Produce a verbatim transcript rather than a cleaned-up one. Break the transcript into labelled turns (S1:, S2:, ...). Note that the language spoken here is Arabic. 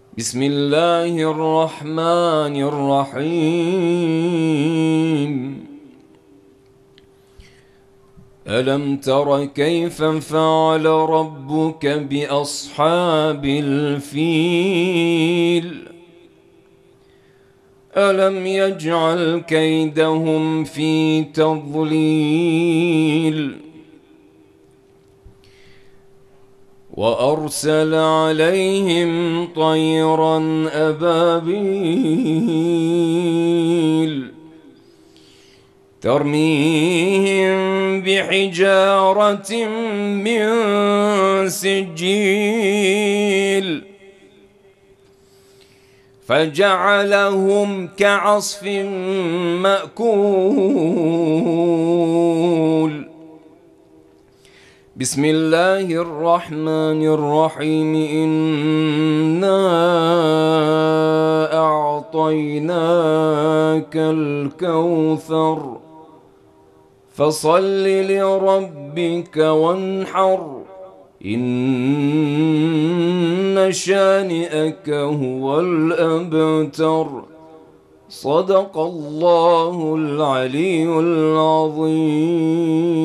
S1: بسم الله الرحمن الرحيم. ألم تر كيف فعل ربك بأصحاب الفيل؟ ألم يجعل كيدهم في تضليل وأرسل عليهم طيرا أبابيل ترميهم بحجارة من سجيل فجعلهم كعصف مأكول. بسم الله الرحمن الرحيم. إنا أعطيناك الكوثر فصل لربك وانحر إن شانئك هو الأبتر. صدق الله العلي العظيم.